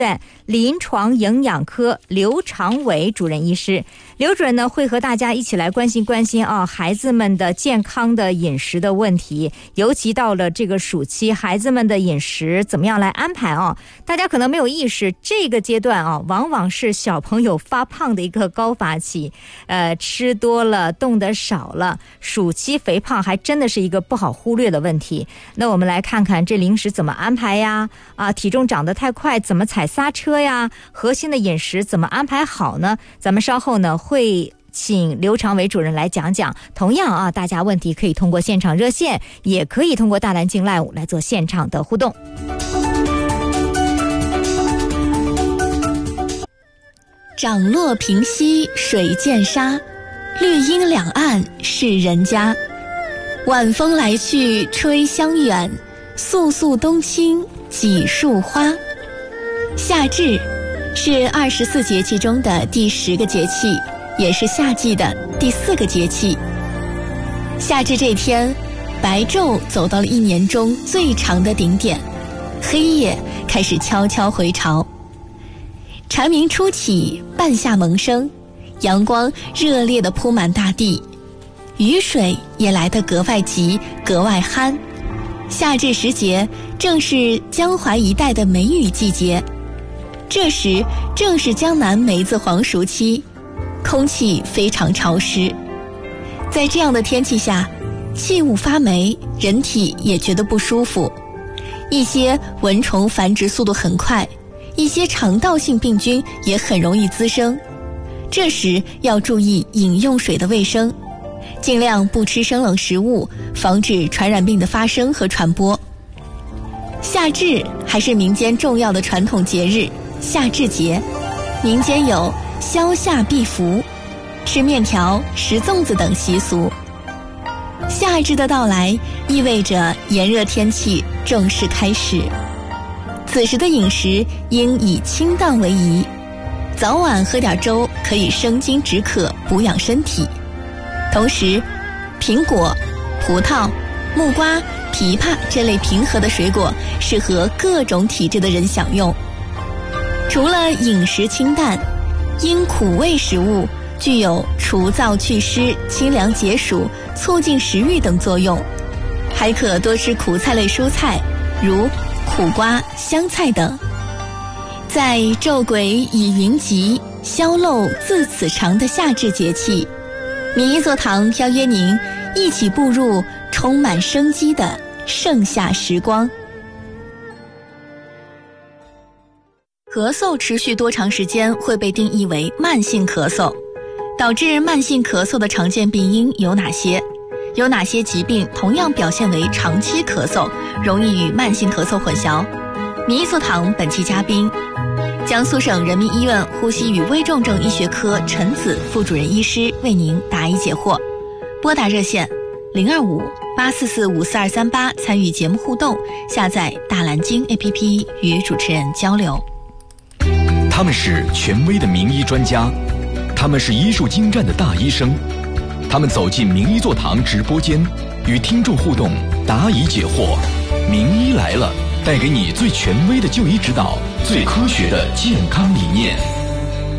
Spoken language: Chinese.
临床营养科刘长伟主任医师。刘主任呢会和大家一起来关心孩子们的健康的饮食的问题，尤其到了这个暑期，孩子们的饮食怎么样来安排大家可能没有意识，这个阶段往往是小朋友发胖的一个高发期，吃多了动得少了，暑期肥胖还真的是一个不好忽略的问题。那我们来看看这零食怎么安排呀，体重长得太快怎么踩刹车呀，核心的饮食怎么安排好呢？咱们稍后呢会请刘长伟主任来讲讲。同样大家问题可以通过现场热线，也可以通过大蓝鲸 Live 来做现场的互动。 涨落平溪水见沙，绿荫两岸是人家。晚风来去吹香远，肃肃冬青几树花。夏至是24节气中的第10个节气，也是夏季的第4个节气。夏至这天，白昼走到了一年中最长的顶点，黑夜开始悄悄回巢。蝉鸣初起，半夏萌生，阳光热烈地铺满大地，雨水也来得格外急，格外憨。夏至时节正是江淮一带的梅雨季节，这时正是江南梅子黄熟期，空气非常潮湿。在这样的天气下，气雾发霉，人体也觉得不舒服，一些蚊虫繁殖速度很快，一些肠道性病菌也很容易滋生。这时要注意饮用水的卫生，尽量不吃生冷食物，防止传染病的发生和传播。夏至还是民间重要的传统节日，夏至节，民间有消夏避伏、吃面条、食粽子等习俗。夏至的到来意味着炎热天气正式开始，此时的饮食应以清淡为宜，早晚喝点粥可以生津止渴，补养身体。同时，苹果、葡萄、木瓜、枇杷这类平和的水果适合各种体质的人享用。除了饮食清淡，因苦味食物具有除燥祛湿、清凉解暑、促进食欲等作用，还可多吃苦菜类蔬菜，如苦瓜、香菜等。在昼鬼已云集，宵漏自此长的夏至节气，民医座堂邀约您一起步入充满生机的盛夏时光。咳嗽持续多长时间会被定义为慢性咳嗽，导致慢性咳嗽的常见病因有哪些？有哪些疾病同样表现为长期咳嗽，容易与慢性咳嗽混淆？民医座堂本期嘉宾，江苏省人民医院呼吸与危重症医学科陈子副主任医师为您答疑解惑。拨打热线025-844-54238参与节目互动，下载大蓝鲸 APP 与主持人交流。 他们是权威的名医专家，他们是医术精湛的大医生，他们走进名医座堂直播间，与听众互动，答疑解惑。名医来了，带给你最权威的就医指导，最科学的健康理念。